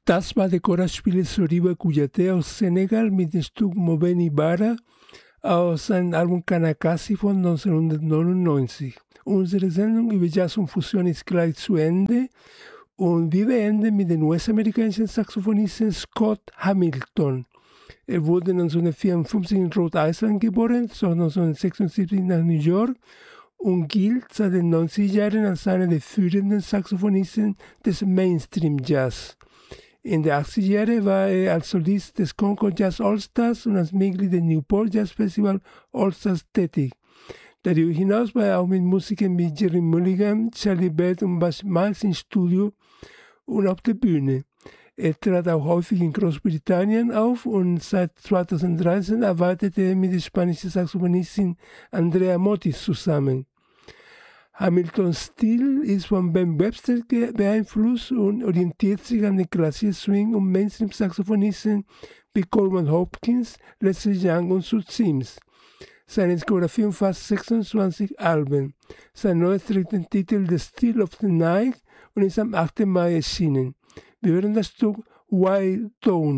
Das war der Choralspiel Soriba Kouyaté aus Senegal mit dem Stück Mobeni Bara aus seinem Album Kanakasi von 1999. Unsere Sendung über Jazz und Fusion ist gleich zu Ende und wir beenden mit dem US-amerikanischen Saxophonisten Scott Hamilton. Er wurde 1954 in Rhode Island geboren, so 1976 nach New York und gilt seit den 90er Jahren als einer der führenden Saxophonisten des Mainstream-Jazz. In den 80er Jahren war er als Solist des Concord Jazz All-Stars und als Mitglied des Newport Jazz Festival All-Stars tätig. Darüber hinaus war er auch mit Musikern wie Jerry Mulligan, Charlie Bell und Butch Miles im Studio und auf der Bühne. Er trat auch häufig in Großbritannien auf und seit 2013 arbeitete er mit der spanischen Saxophonistin Andrea Motis zusammen. Hamiltons Stil ist von Ben Webster beeinflusst und orientiert sich an den klassischen Swing- und Mainstream-Saxophonisten wie Coleman Hopkins, Leslie Young und Sue Sims. Seine Diskografie umfasst 26 Alben. Sein neues trägt den Titel The Still of the Night und ist am 8. Mai erschienen. Wir hören das Stück Wild Dawn.